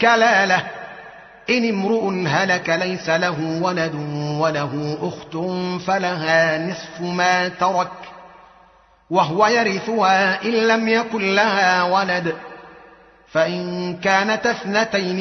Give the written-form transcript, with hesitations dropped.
كلالة: إن امرؤ هلك ليس له ولد وله أخت فلها نصف ما ترك وهو يرثها إن لم يكن لها ولد، فإن كانت اثنتين